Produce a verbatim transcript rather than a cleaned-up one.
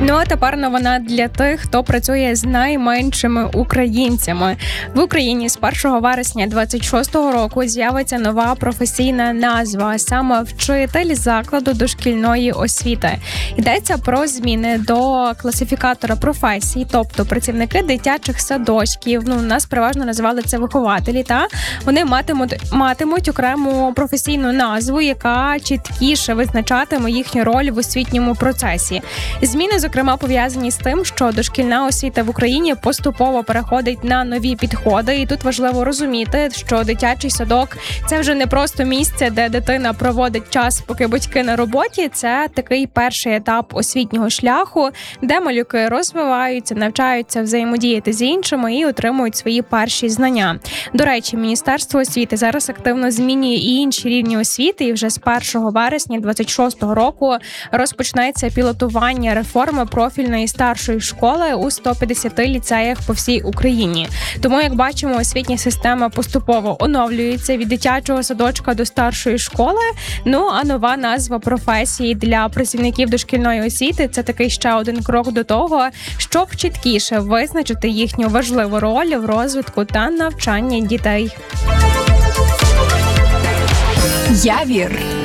Ну а тепер новина для тих, хто працює з найменшими українцями. В Україні з першого вересня двадцять шостого року з'явиться нова професійна назва, саме вчитель закладу дошкільної освіти. Йдеться про зміни до класифікатора професій, тобто працівники дитячих садочків, ну, нас переважно називали це вихователі, та вони матимуть, матимуть окрему професійну назву, яка чіткіше визначатиме їхню роль в освітньому процесі. Зміни, зокрема, пов'язані з тим, що дошкільна освіта в Україні поступово переходить на нові підходи, і тут важливо розуміти, що дитячий садок – це вже не просто місце, де дитина проводить час, поки батьки на роботі, це такий перший етап освітнього шляху, де малюки розвиваються, навчаються взаємодіяти з іншими і отримують свої перші знання. До речі, Міністерство освіти зараз активно змінює і інші рівні освіти, і вже з першого вересня двадцять шостого року розпочнеться пілотування реформи профільної старшої школи у сто п'ятдесят ліцеях по всій Україні. Тому, як бачимо, освітня система поступово оновлюється від дитячого садочка до старшої школи. Ну, а нова назва професії для працівників дошкільної освіти – це такий ще один крок до того, щоб чіткіше визначити їхню важливу роль в розвитку та навчанні дітей. Явір.